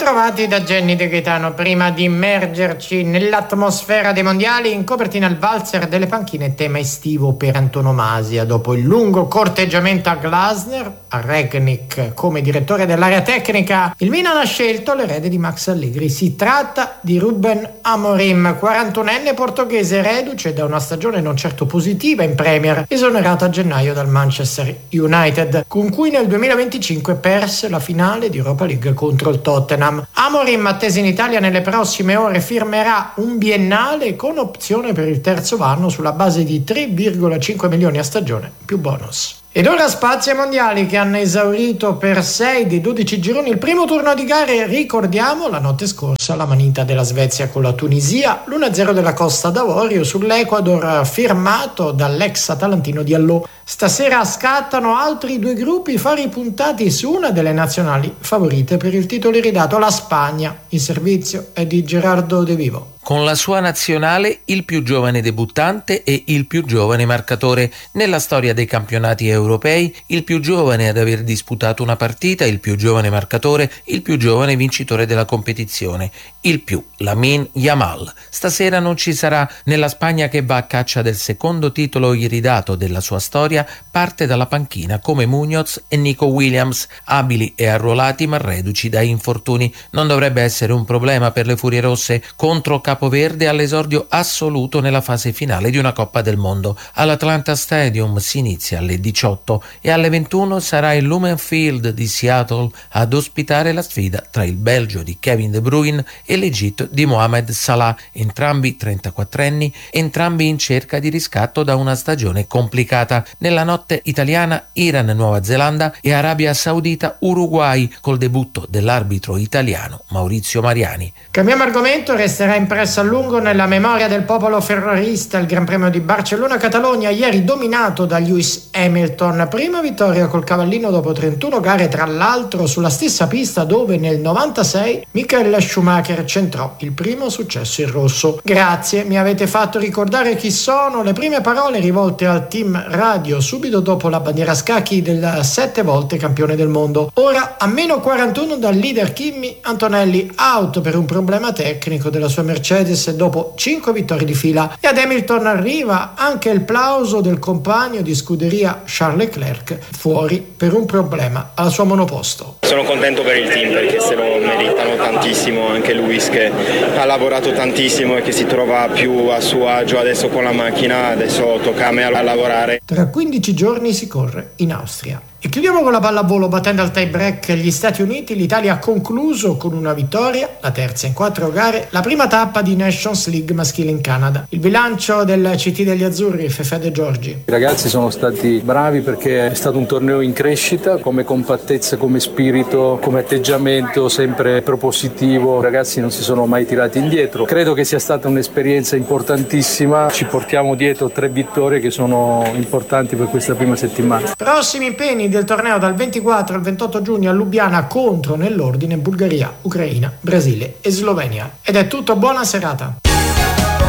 Bentrovati da Jenny De Gaetano. Prima di immergerci nell'atmosfera dei mondiali, in copertina il valzer delle panchine, tema estivo per antonomasia. Dopo il lungo corteggiamento a Glasner, a Rangnick come direttore dell'area tecnica, il Milan ha scelto l'erede di Max Allegri. Si tratta di Ruben Amorim, 41enne portoghese reduce da una stagione non certo positiva in Premier, esonerato a gennaio dal Manchester United, con cui nel 2025 perse la finale di Europa League contro il Tottenham. Amorim, atteso in Italia, nelle prossime ore firmerà un biennale con opzione per il terzo anno sulla base di 3,5 milioni a stagione più bonus. Ed ora spazio ai mondiali che hanno esaurito per 6 dei 12 gironi il primo turno di gare. Ricordiamo la notte scorsa la manita della Svezia con la Tunisia, l'1-0 della Costa d'Avorio sull'Ecuador firmato dall'ex atalantino Diallo. Stasera scattano altri due gruppi fari puntati su una delle nazionali favorite per il titolo iridato, la Spagna. Il servizio è di Gerardo De Vivo. Con la sua nazionale il più giovane debuttante e il più giovane marcatore nella storia dei campionati europei, il più giovane ad aver disputato una partita, il più giovane marcatore, il più giovane vincitore della competizione, il più Lamine Yamal. Stasera non ci sarà nella Spagna che va a caccia del secondo titolo iridato della sua storia, parte dalla panchina come Muñoz e Nico Williams, abili e arruolati ma reduci da infortuni. Non dovrebbe essere un problema per le Furie Rosse contro Capoverde all'esordio assoluto nella fase finale di una Coppa del Mondo. All'Atlanta Stadium si inizia alle 18 e alle 21 sarà il Lumen Field di Seattle ad ospitare la sfida tra il Belgio di Kevin De Bruyne e l'Egitto di Mohamed Salah, entrambi 34enni, entrambi in cerca di riscatto da una stagione complicata. Nella notte italiana Iran-Nuova Zelanda e Arabia Saudita-Uruguay col debutto dell'arbitro italiano Maurizio Mariani. Cambiamo argomento, resterà impresso a lungo nella memoria del popolo ferrarista il Gran Premio di Barcellona-Catalogna, ieri dominato da Lewis Hamilton. Prima vittoria col cavallino dopo 31 gare, tra l'altro sulla stessa pista dove nel 96 Michael Schumacher centrò il primo successo in rosso. Grazie, mi avete fatto ricordare chi sono, le prime parole rivolte al team radio subito dopo la bandiera a scacchi del 7 volte campione del mondo. Ora a meno 41 dal leader Kimi Antonelli, out per un problema tecnico della sua Mercedes dopo 5 vittorie di fila, e ad Hamilton arriva anche il plauso del compagno di scuderia Charles Leclerc, fuori per un problema alla sua monoposto. Sono contento per il team perché se lo meritano tantissimo, anche Lewis che ha lavorato tantissimo e che si trova più a suo agio adesso con la macchina. Adesso tocca a me a lavorare. Tra 15 giorni si corre in Austria. E chiudiamo con la pallavolo, battendo al tie break gli Stati Uniti. L'Italia ha concluso con una vittoria, la terza in 4 gare, la prima tappa di Nations League maschile in Canada. Il bilancio del CT degli Azzurri, Fefè De Giorgi. I ragazzi sono stati bravi perché è stato un torneo in crescita, come compattezza, come spirito, come atteggiamento sempre propositivo. I ragazzi non si sono mai tirati indietro. Credo che sia stata un'esperienza importantissima. Ci portiamo dietro 3 vittorie che sono importanti per questa prima settimana. Prossimi impegni del torneo dal 24 al 28 giugno a Lubiana, contro nell'ordine Bulgaria, Ucraina, Brasile e Slovenia. Ed è tutto, buona serata.